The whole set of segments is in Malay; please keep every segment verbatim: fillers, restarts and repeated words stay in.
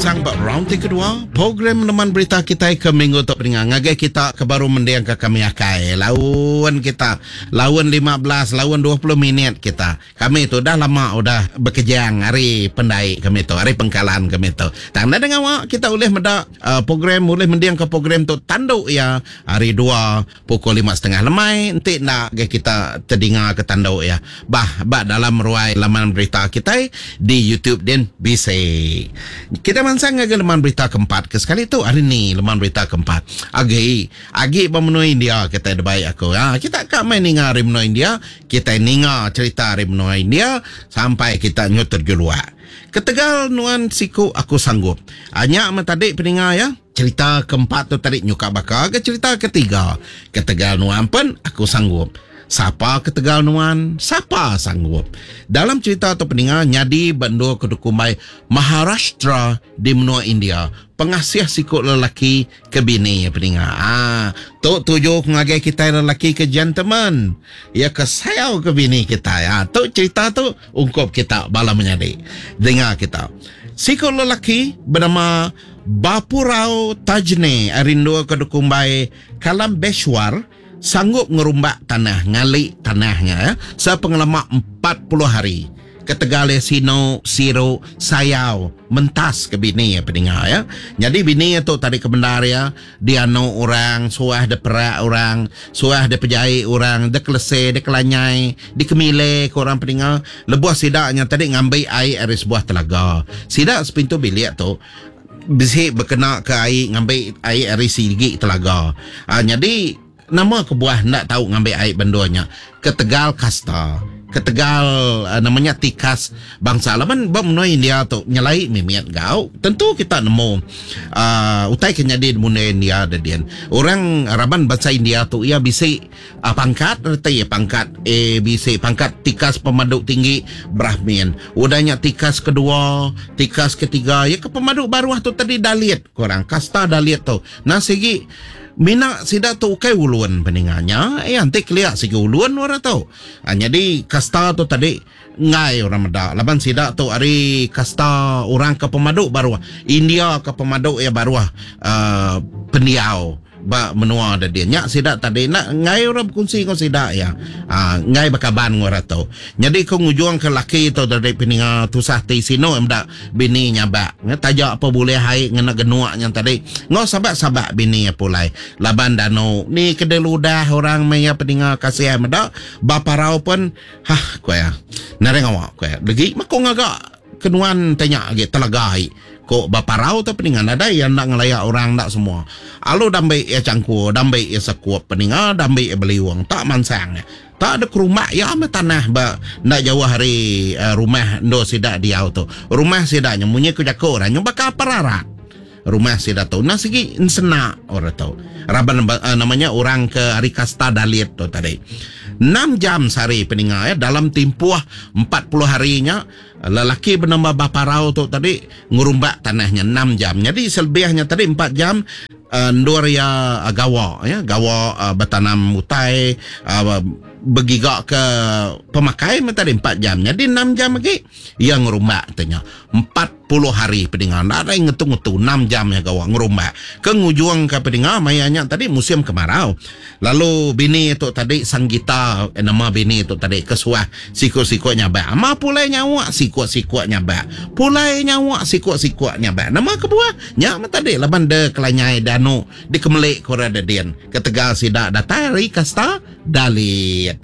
mansang ba round yang kedua program teman berita kita ke minggu tu pendengar ngagai kita ke baru mendiang ke kami akai lawan kita lawan lima belas lawan dua puluh minit kita kami tu dah lama udah bekerjang hari pendai kami tu hari pengkalan kami tu tanda dengan awak kita boleh meda uh, program boleh mendiang ke program tu tanduk ya hari dua pukul lima setengah lemai nanti nak kita terdengar ke tanduk ya bah bah dalam ruai laman berita kita di YouTube dan B C. Kita mansang agak leman berita keempat ke sekali tu hari ni leman berita keempat agi agi memenuhi India kita ada baik aku ha, kita kak main ninga rimno India kita ninga cerita rimno India sampai kita nyutur keluar ke Tegal nuan siku aku sanggup hanya tadi peninga ya cerita keempat tu tadi nyuka bakal ke cerita ketiga ke Tegal nuan pun aku sanggup. Siapa ke Tegal nuan? Siapa sanggup? Dalam cerita atau peninga nyadi bandu kedukumai Maharashtra di menua India. Pengasih sikut lelaki ke bini ya peninga. Ah, tu tujuh ngagai kita lelaki ke gentleman. Ya ke sayau ke bini kita ya. Tu cerita tu ungkap kita bala menyadi. Dengar kita. Sikut lelaki bernama Bapurao Tajne Arindo kedukumai Kalambeshwar sanggup ngerumbak tanah, ngalik tanahnya ya, sepengalaman empat puluh hari. Ke Tegal sino siro sayau mentas ke bini ya pendengar ya. Jadi bini itu tadi ke bendar ya, dia no orang, suah de perak orang, suah de pejai orang, de kelese, de kelanyai, di kemile ke orang pendengar. Lebuah sidaknya tadi ngambil air dari sebuah telaga. Sidak sepintu bilik tu bisik berkena ke air, ngambil air dari sigi telaga. Ah, jadi nama kebuah nak tahu ngambil air benduanya ke Tegal Kasta ke Tegal uh, namanya Tikas bangsa laman bom no India tu nyalai mimiat gau tentu kita nemu uh, utai kenyadi mune India dadian orang raban bahasa India tu ia bisa uh, pangkat reti pangkat A B C pangkat Tikas pemaduk tinggi Brahmin udahnya Tikas kedua Tikas ketiga ya ke pemaduk baruah tu tadi Dalit korang Kasta Dalit tu nah segi mina sida tu kai uluan peninganya eh nanti keliak segi uluan orang tahu ah, jadi kasta tu tadi ngai orang meda laban sida tu hari kasta orang ke pemaduk baru India ke pemaduk ya baru uh, pendiau ba menua ada dia nyak sida tadi nak ngai orang kunci kau sida ya ah, ngai bakaban ngora tu jadi kau ngujuang ke laki tu dari peninga tu sahti sino emda bini nyaba tajak apa boleh hai ngena genuaknya tadi ngau sabak-sabak bini pulai laban dano ni kedai ludah orang maya peninga kasih meda bapa rau pun hah ko ya nareng awak ko ya lagi mako ngagak kenuan tanya ge telagai ko bapa rau tu peningan ada yang nak ngelayak orang tak semua alu dambai ya cangku dambai ya sekuap peninga dambai ya beliwang tak mansang tak ada rumah ya ama tanah ba nak jauh hari uh, rumah ndo sidak dia tu rumah sidaknya munyi ku jako orang nyoba ka pararat rumah sidak tu nah segi sena orang tu raban uh, namanya orang ke hari Kasta Dalit tu tadi enam jam sehari peninga ya dalam tempoh empat puluh harinya lelaki bernama Bapa Rau tu tadi ngurumbak tanahnya enam jam jadi selebihnya tadi empat jam uh, ndur ya uh, gawa ya gawa uh, bertanam utai uh, begigak ke pemakai tadi empat jam jadi enam jam lagi yang ngurumbak tanya empat puluh hari peninga ada yang ngetu-ngetu enam jam ya gawa ngurumbak ke ngujuang ke peninga mayanya tadi musim kemarau lalu bini itu tadi Sanggita eh, nama bini itu tadi kesuah siku-siku nyabak ama pulai nyawa siku-siku nyabak pulai nyawa siku-siku nyabak nama kebuah nyak tadi laban de kelanyai danu di kemelik korada dian ke Tegal sidak datari Kasta Dalit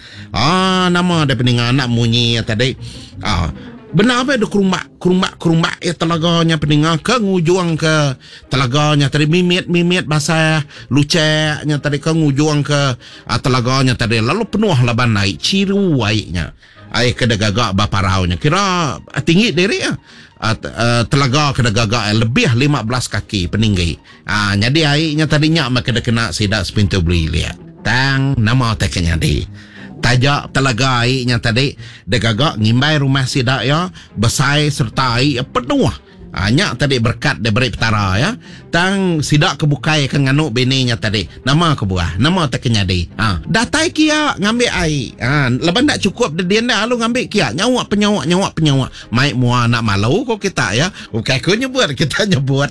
ah nama ada peninga anak munyi tadi ah benar apa ada kerumbak kerumbak kerumbak ya telaganya peninga ke ngujuang ke telaganya tadi mimit mimit basah luceknya tadi ke ngujuang ke uh, telaganya tadi lalu penuh laban naik ciru airnya air kedagagak bapa raunya kira uh, tinggi diri ya uh, uh, telaga kedagagak uh, lebih lima belas kaki peninggi uh, jadi airnya tadinya maka kena sidak sepintu beli lihat tang nama tekannya di tajak telaga airnya tadi degagak ngimbai rumah sidak ya besai serta air penuh Hanya tadi berkat dia beri petara ya. Tang sidak kebukai kan nganu bininya tadi. Nama kebuah, nama tak kenyadi. Ha, datai kia ngambil air. Ha, leban tak cukup dia dah lu ngambil kia. Nyawak penyawak nyawak penyawak. Mai mua nak malu kok kita ya. Ukai ko nyebut kita nyebut.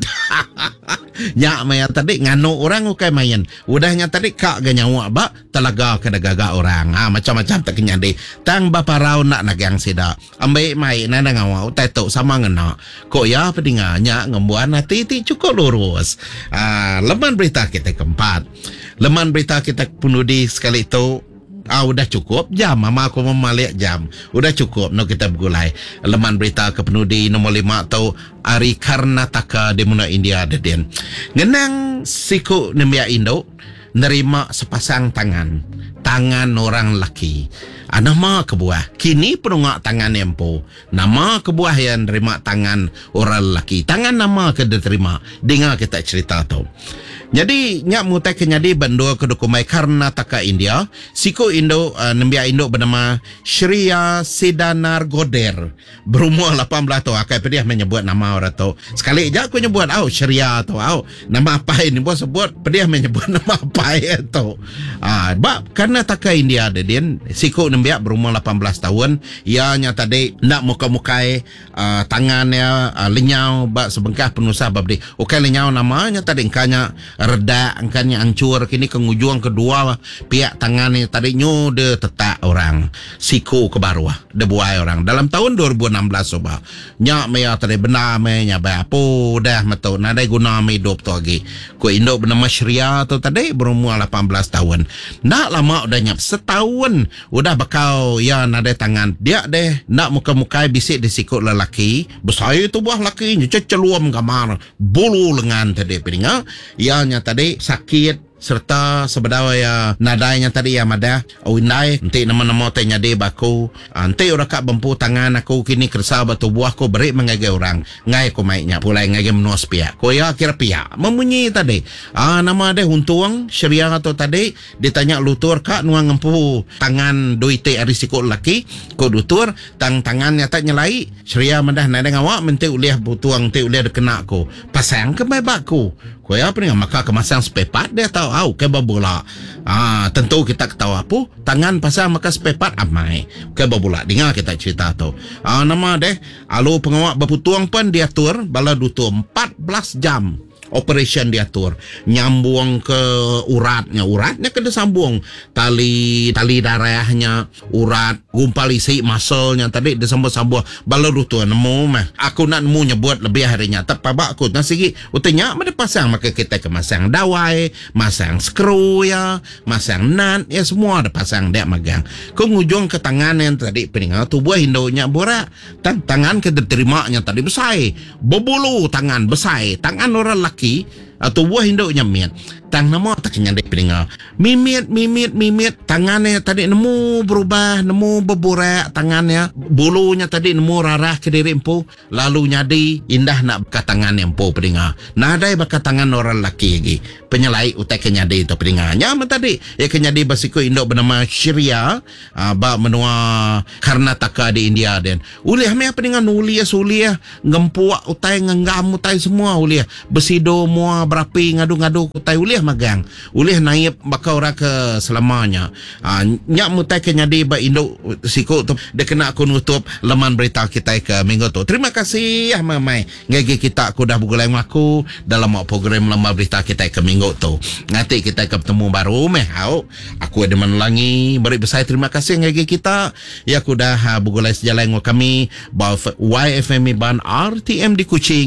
Nyak maya tadi nganu orang ukai main. Udahnya tadi kak ga nyawak ba telaga ke gaga orang. Ha, macam-macam tak kenyadi. Tang bapa rau nak nagang sidak. Ambil mai nana ngawak utai tok sama ngena. Kok ya pedinganya ngembuan hati ti cukup lurus. Ah, leman berita kita keempat. Leman berita kita penudi sekali itu. Ah, udah cukup jam. Mama aku memalik jam. Udah cukup. No kita bergulai. Leman berita ke penudi nombor lima atau Ari Karnataka di Muna India Deden. Ngenang siku nembia Indo nerima sepasang tangan. Tangan orang laki. Ah, nama kebuah. Kini penungak tangan empo. Nama kebuah yang nerima tangan orang lelaki. Tangan nama ke diterima. Dengar kita cerita tu. Jadi nyak mutai kenyadi bandua ke dokumai Karnataka India. Siku Indo uh, nembia Indo bernama Shriya Sidanar Goder. Berumur lapan belas tahun. Akai pediah menyebut nama orang tu. Sekali je aku nyebut au Shriya tu au. Nama apa ini bos sebut pediah menyebut nama apa itu. Ah, bab Karnataka India ada dia. Siku nembia berumur lapan belas tahun. Ianya tadi nak muka-mukai uh, tangannya uh, lenyau bab sebengkah penusah bab di. Okai lenyau namanya tadi engkanya reda, angkanya hancur. Kini kengujung kedua pihak tangannya tadi nyu de tetak orang siku ke bawah de buai orang dalam tahun dua ribu enam belas coba nyak maya tadi benar maya apa dah metu nadai guna hidup tu lagi ku Indo bernama Shriya tu tadi berumur lapan belas tahun. Nak lama udah nyap setahun udah bakal ya nadai tangan dia deh nak muka-mukai bisik di siku lelaki besar tu buah lelaki celuam kamar bulu lengan tadi piringa ya nya tadi sakit serta sebedau ya nadainya tadi ya mada awindai nanti nama-nama tanya de baku nanti orang kak bempu tangan aku kini kersa batu buah ko beri mengagai orang ngai ko mainnya pulai ngagai menuas pihak ko ya kira pihak memunyi tadi ah nama de huntuang Shriya atau tadi ditanya lutur kak nuang ngempu tangan doite arisiko laki ko lutur tang tangannya tak nyelai Shriya madah nadai ngawak menti uliah butuang ti uliah kena ko pasang ke mai baku ko ya apa ni maka kemasang spepat dia tahu au ke babula. Ah, tentu kita ketawa apa? Tangan pasang maka spepat amai. Ke babula. Dengar kita cerita tu. Ah, nama deh. Alu pengawak berputuang pun diatur bala dutu empat belas jam. Operation diatur nyambung ke uratnya uratnya kena sambung tali tali darahnya urat gumpal isi muscle-nya tadi disambung-sambung baru tu nemu mah aku nak nemu nyebut lebih harinya tapi aku nak sigi utanya ada pasang maka kita ke masang dawai masang skru ya masang nut ya semua ada pasang dia magang ke ngujung ke tangan yang tadi peningal tubuh Hindonya borak tang tangan ke diterimanya tadi besar bebulu tangan besar tangan orang laki atau buah Hindonya miat tang nama tak nyandek peningal mimit mimit mimit tangannya tadi nemu berubah nemu berburak tangannya bulunya tadi nemu rarah ke diri empu lalu nyadi indah nak bekat tangan empu peningal nadai bekat tangan orang laki lagi penyelai utai kenyadi itu peningalnya tadi ya kenyadi basiku Indo bernama Shriya uh, ba menua Karnataka di India dan uliah mea peningal nuliah suliah ngempuak utai ngenggam utai semua uliah besido mua berapi ngadu-ngadu utai uliah magang ulih naib bakal orang ke selamanya uh, nyak mutai kenyadi ba Indo siku tu dia kena aku nutup leman berita kita ke minggu tu. Terima kasih ya mamai ngagi kita aku dah bergulai aku dalam program leman berita kita ke minggu tu. Nanti kita ke bertemu baru meh hau aku ada menelangi beri besar terima kasih ngagi kita ya aku dah uh, bergulai sejalan dengan kami bawa Y F M ban R T M di Kuching